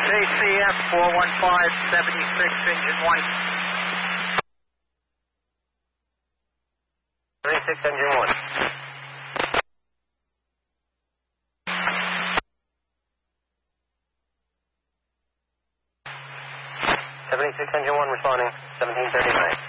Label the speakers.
Speaker 1: JCF 415, 76, engine white.
Speaker 2: 36, engine 1. Engine 1 responding, 1739.